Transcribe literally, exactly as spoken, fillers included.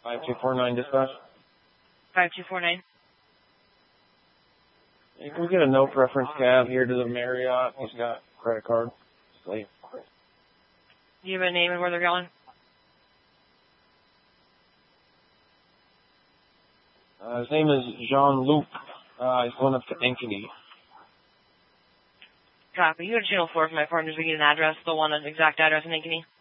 five two four nine dispatch. five two four nine. Hey, can we get a no preference cab here to the Marriott? He's got credit card. Late. Do you have a name and where they're going? Uh, his name is Jean-Luc. Uh, he's going up to Ankeny. Copy. You go to channel four for my partners. We get an address, the one, an exact address in Ankeny.